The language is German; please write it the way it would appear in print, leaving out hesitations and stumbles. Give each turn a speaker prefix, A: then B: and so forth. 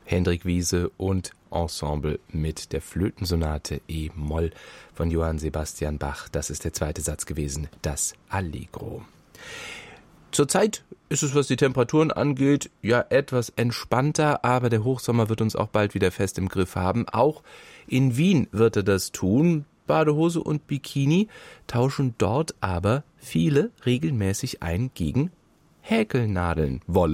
A: Hendrik Wiese und Ensemble mit der Flötensonate E-Moll von Johann Sebastian Bach. Das ist der zweite Satz gewesen, das Allegro. Zurzeit ist es, was die Temperaturen angeht, ja etwas entspannter, aber der Hochsommer wird uns auch bald wieder fest im Griff haben. Auch in Wien wird er das tun. Badehose und Bikini tauschen dort aber viele regelmäßig ein gegen Häkelnadeln. Wolle